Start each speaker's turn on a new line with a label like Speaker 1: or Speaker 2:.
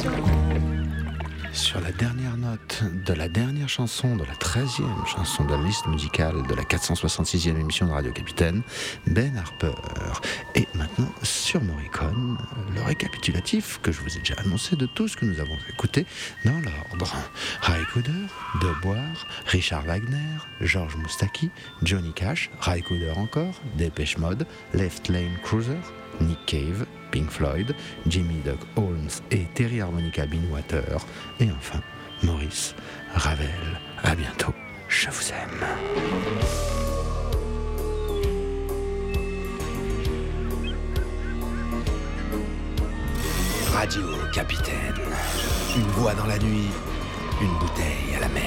Speaker 1: Sur la dernière note de la dernière chanson, de la 13e chanson de la liste musicale de la 466e émission de Radio Capitaine, Ben Harper. Et maintenant, sur Morricone, le récapitulatif que je vous ai déjà annoncé de tout ce que nous avons écouté dans l'ordre. Ray Cooder, De Boer, Richard Wagner, George Moustaki, Johnny Cash, Ray Cooder encore, Depeche Mode, Left Lane Cruiser, Nick Cave, Pink Floyd, Jimmy Doug Holmes et Terry Harmonica Binwater, et enfin Maurice Ravel. À bientôt, je vous aime.
Speaker 2: Radio Capitaine. Une voix dans la nuit, une bouteille à la mer.